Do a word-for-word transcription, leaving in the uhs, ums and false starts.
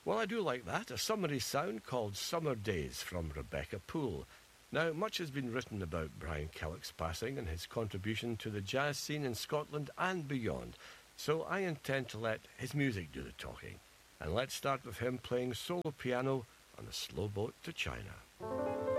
Well, I do like that. A summery sound called Summer Days from Rebecca Poole. Now, much has been written about Brian Kellock's passing and his contribution to the jazz scene in Scotland and beyond, so I intend to let his music do the talking. And let's start with him playing solo piano on the Slow Boat to China.